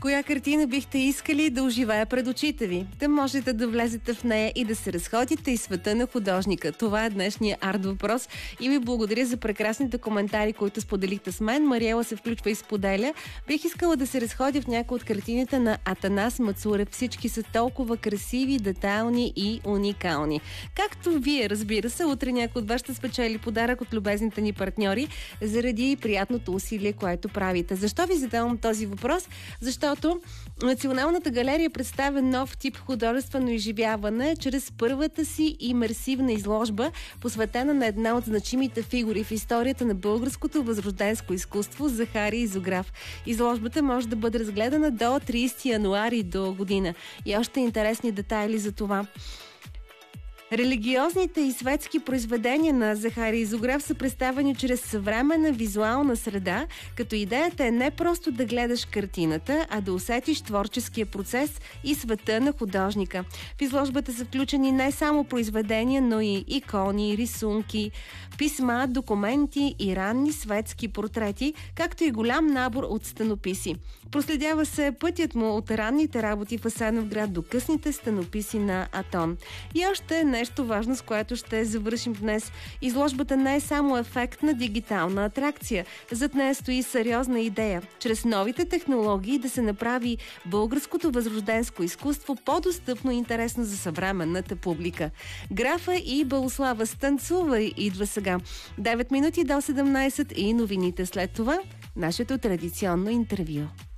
Коя картина бихте искали да оживее пред очите ви? Да можете да влезете в нея и да се разходите из света на художника. Това е днешния арт въпрос и ви благодаря за прекрасните коментари, които споделихте с мен. Мариела се включва и споделя. Бих искала да се разходя в някои от картините на Атанас Мацурев. Всички са толкова красиви, детайлни и уникални. Както вие, разбира се, утре някой от вас ще спечели подарък от любезните ни партньори заради приятното усилие, което правите. Защо ви задавам този въпрос? Защото Националната галерия представя нов тип художествено изживяване чрез първата си имерсивна изложба, посветена на една от значимите фигури в историята на българското възрожденско изкуство — Захари Изограф. Изложбата може да бъде разгледана до 30 януари до година. И още интересни детайли за това. Религиозните и светски произведения на Захари Изограф са представени чрез съвременна визуална среда, като идеята е не просто да гледаш картината, а да усетиш творческия процес и света на художника. В изложбата са включени не само произведения, но и икони, рисунки, писма, документи и ранни светски портрети, както и голям набор от стенописи. Проследява се пътят му от ранните работи в Асеновград до късните стенописи на Атон. И още нещо важно, с което ще завършим днес. Изложбата не е само ефектна дигитална атракция. Зад нея стои сериозна идея. Чрез новите технологии да се направи българското възрожденско изкуство по-достъпно и интересно за съвременната публика. Графа и Балослава Станцова идва сега. 9 минути до 17 и новините след това. Нашето традиционно интервю.